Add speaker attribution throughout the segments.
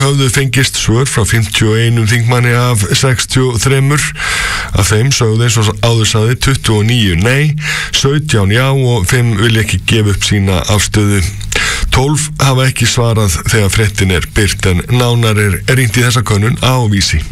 Speaker 1: höfðu fengist svör frá 51 þingmanni af 63. Af þeim sögðu eins og áður sagði 29 nei, 17 já og 5 vilja ekki gefa upp sína afstöðu. 12 hafa ekki svarað þegar fréttin birt en nánar rýnt í þessa könnun á Vísi.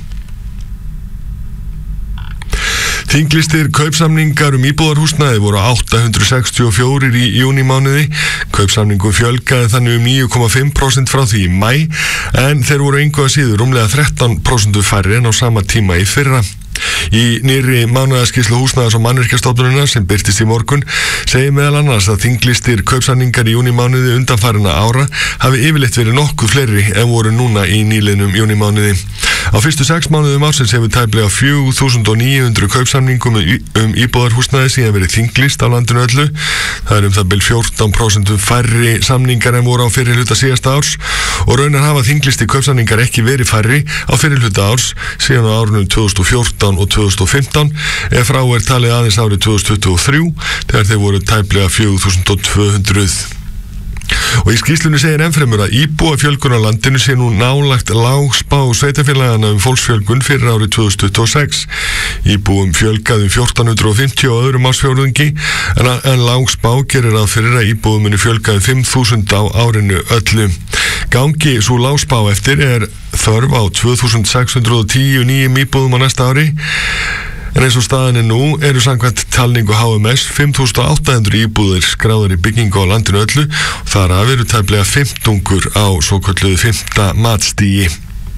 Speaker 1: Þinglistir kaupsamningar íbúðarhúsnæði voru 864 í júnímánuði. Kaupsamningum fjölgaði þannig 9,5% frá því í maí, en þeir voru engu að síður rúmlega 13% færri en á sama tíma í fyrra. Í nýrri mánaðarskýrslu Húsnæðis- og mannvirkjastofnunarinnar sem birtist í morgun segir meðal annars að þinglistir kaupsamningar í júnímánuði undanfarinna ára hafi yfirleitt verið nokkuð fleiri en voru núna í nýliðnum júnímánuði. Á fyrstu 6 mánuðum ársins hefur tæplega 4.900 kaupsamningum íbúðarhúsnæði síðan verið þinglist á landinu öllu. Það það bil 14% færri samningar en voru á fyrri hluta síðasta árs og raunar hafa þinglisti kaupsamningar ekki verið færri á fyrri hluta árs síðan á árunum 2014 og 2015 ef frá talið aðeins árið 2023 þegar þeir voru tæplega 4.200. Og í skýrslunni segir ennfremur að íbúafjölgun á landinu sé nú nálagt lágspá sveitarfélagana fólksfjölgun fyrir árið 2026. Íbúum fjölgaði 1450 á öðrum ársfjórðungi en lágspá gerir ráð fyrir að íbúum muni fjölgaði 5.000 á árinu öllu. Gangi svo lágspá eftir þörf á 2.610 nýjum íbúðum á næsta ári. En eins og staðan nú eru samkvæmt talningu HMS 5.800 íbúðir skráðar í byggingu á landinu öllu og þar af eru tæplega 15 á svokölluðu 5. matstigi.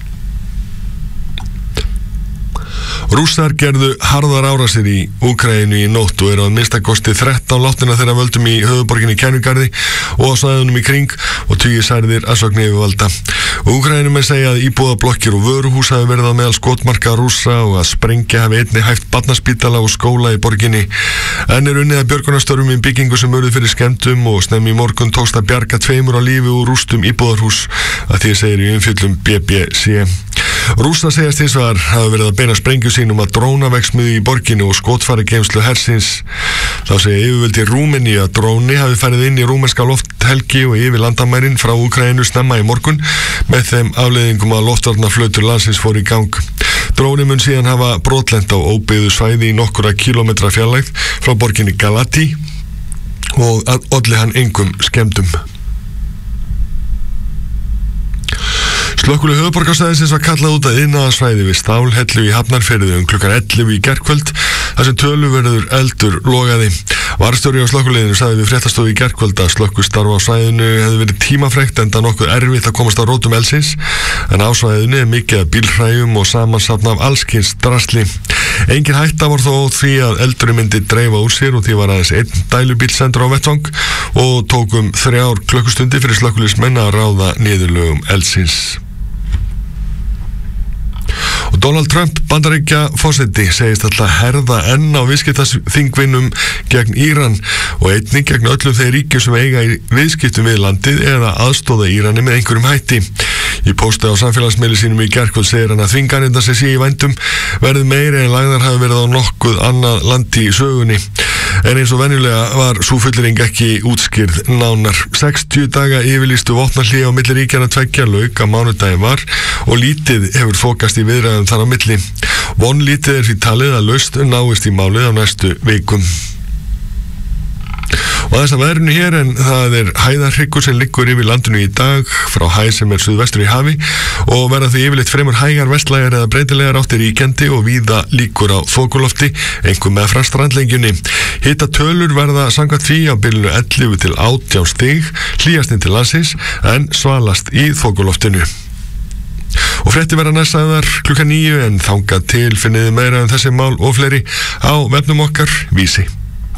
Speaker 1: Rússar gerðu harðar árásir í Úkraínu í nótt og eru að minnstakosti 13 láttina þeirra völdum í höfuðborginni Kænugarði og á svæðunum í kring og 10 særðir að sögn yfirvalda. Úkraínumenn segja að íbúðablokkir og vöruhús hafi verið á meðal skotmarka Rússa og að sprengja hafi einnig hæft barnaspítala og skóla í borginni. Enn unnið að björgunarstörfum í byggingu sem urðu fyrir skemmdum og snemmi í morgun tókst að bjarga 2 á lífi úr rústum íbúðarhús að því segir í umfjöllum BBC. Rússa segjast hins vegar hafa verið að beina sprengju sínum að drónaverksmiðju í borginni og skotfæri geymslu hersins. Þá segja yfirvöld í Rúmeníu að dróni hafi farið inn í rúmenska lofthelgi og yfir landamærin frá Úkraínu snemma í morgun með þeim afleiðingum að loftvarnarflautur landsins fór í gang. Dróni mun síðan hafa brotlent á óbyggðu svæði í nokkura kílómetra fjarlægð frá borginni Galati og olli hann engum skemmdum. Slökkvilið höfuðborgarsvæðisins var kallað út að iðnaðarsvæði við Stálhellu í Hafnarfirði klukkan 11 í gærkvöld þar sem töluverður eldur logaði. Varðstjóri á slökkviliðinu sagði við fréttastofu í gærkvöld að slökkvistarf á svæðinu hefði verið tímafrekt enda nokkuð erfitt að komast á rótum eldsins en á svæðinu mikið af bílhræjum og samansafn af allskyns drasli. Engin hætta var þó því að eldurinn myndi dreifa úr sér og því var aðeins 1 dælubíll sendur á vettvang og tók 3 klukkustundir fyrir slökkviliðsmenn að ráða niðurlögum eldsins. Og Donald Trump, Bandaríkjaforseti, segist alltaf herða enn á viðskiptaþingvinnum gegn Íran og einnig gegn öllum þeir ríkjum sem eiga í viðskiptum við landið eða aðstoða Írani með einhverjum hætti. Í pósti á samfélagsmiðli sínum í gærkvöld segir hann að þvinganirnar sem sé í vændum verði meiri en lagðar hafi verið á nokkuð annað landi í sögunni. En eins og venjulega var sú fullyrðing ekki útskýrð nánar. 60 daga yfirlýstu vopnahlé á milli ríkjanna tveggja lauk á mánudaginn var og lítið hefur fókast í viðræðum þar á milli. Vonlítið því talið að lausn náist í málið á næstu vikum. Og þess að veðrinu hér en það hæðarhryggur sem liggur yfir landinu í dag frá hæð sem suðvestur í hafi og verða því yfirleitt fremur hægar vestlægar eða breytilegar áttir ríkjandi og víða líkur á þokulofti, einkum meðfram strandlengjunni. Hitatölur verða samkvæmt því á bilinu 11 til 18 stig, hlýjast inn til landsins en svalast í þokuloftinu. Og frétti verða næst sagðar klukkan 9 en þangað til finniði meira þessi mál og fleiri á vefnum okkar Vísi.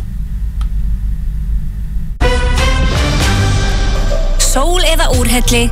Speaker 2: Sól eða úrhelli,